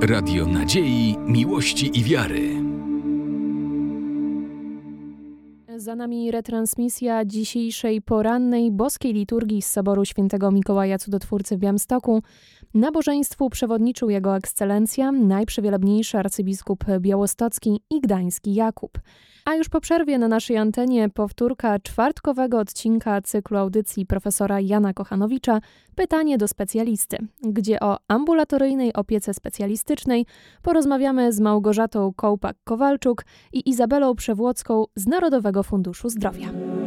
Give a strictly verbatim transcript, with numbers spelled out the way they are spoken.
Radio Nadziei, Miłości i Wiary. Za nami retransmisja dzisiejszej porannej boskiej liturgii z Soboru Świętego Mikołaja Cudotwórcy w Białymstoku. Nabożeństwu przewodniczył Jego Ekscelencja, najprzewielebniejszy arcybiskup białostocki i gdański Jakub. A już po przerwie na naszej antenie powtórka czwartkowego odcinka cyklu audycji profesora Jana Kochanowicza Pytanie do specjalisty, gdzie o ambulatoryjnej opiece specjalistycznej porozmawiamy z Małgorzatą Kołpak-Kowalczuk i Izabelą Przewłocką z Narodowego Funduszu Zdrowia.